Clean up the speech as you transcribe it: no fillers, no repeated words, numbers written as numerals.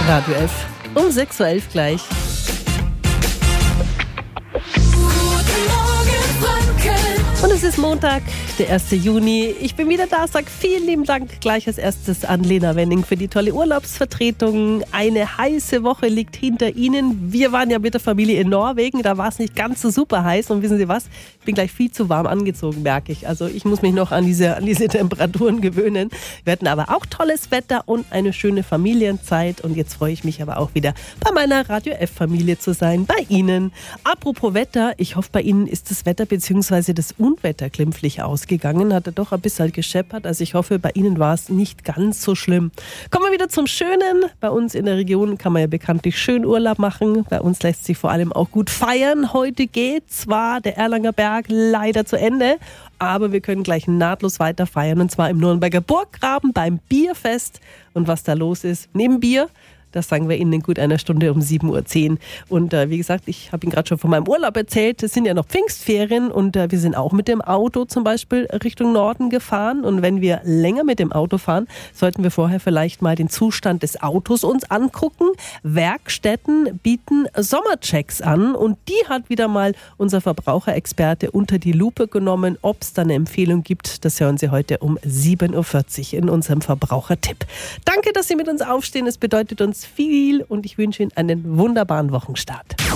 Radio F um 6.11 Uhr gleich. Und es ist Montag, der 1. Juni. Ich bin wieder da, sage vielen lieben Dank gleich als erstes an Lena Wenning für die tolle Urlaubsvertretung. Eine heiße Woche liegt hinter Ihnen. Wir waren ja mit der Familie in Norwegen, da war es nicht ganz so super heiß. Und wissen Sie was, ich bin gleich viel zu warm angezogen, merke ich. Also ich muss mich noch an diese Temperaturen gewöhnen. Wir hatten aber auch tolles Wetter und eine schöne Familienzeit. Und jetzt freue ich mich aber auch wieder bei meiner Radio F-Familie zu sein, bei Ihnen. Apropos Wetter, ich hoffe, bei Ihnen ist das Wetter bzw. das Unwetter glimpflich ausgegangen, hat er doch ein bisschen gescheppert. Also ich hoffe, bei Ihnen war es nicht ganz so schlimm. Kommen wir wieder zum Schönen. Bei uns in der Region kann man ja bekanntlich schön Urlaub machen. Bei uns lässt sich vor allem auch gut feiern. Heute geht zwar der Erlanger Berg leider zu Ende, aber wir können gleich nahtlos weiter feiern. Und zwar im Nürnberger Burggraben beim Bierfest. Und was da los ist, neben Bier, das sagen wir Ihnen in gut einer Stunde um 7.10 Uhr. Und wie gesagt, ich habe Ihnen gerade schon von meinem Urlaub erzählt. Es sind ja noch Pfingstferien und wir sind auch mit dem Auto zum Beispiel Richtung Norden gefahren. Und wenn wir länger mit dem Auto fahren, sollten wir vorher vielleicht mal den Zustand des Autos uns angucken. Werkstätten bieten Sommerchecks an und die hat wieder mal unser Verbraucherexperte unter die Lupe genommen. Ob es da eine Empfehlung gibt, das hören Sie heute um 7.40 Uhr in unserem Verbrauchertipp. Danke, dass Sie mit uns aufstehen. Es bedeutet uns viel und ich wünsche Ihnen einen wunderbaren Wochenstart.